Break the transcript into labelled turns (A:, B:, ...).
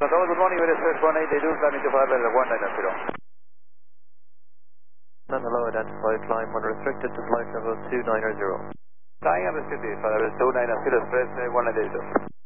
A: Good morning, very first 182, climbing to 5 L 190.
B: Hello, identified, climb unrestricted to flight level 290.
A: Flying unrestricted, flight level 290, express 192.